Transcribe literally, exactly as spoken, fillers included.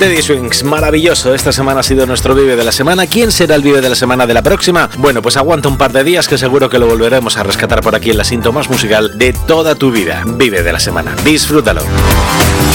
Teddy Swings, maravilloso. Esta semana ha sido nuestro Vive de la Semana. ¿Quién será el Vive de la Semana de la próxima? Bueno, pues aguanta un par de días que seguro que lo volveremos a rescatar por aquí en la cinta más musical de toda tu vida. Vive de la Semana. Disfrútalo.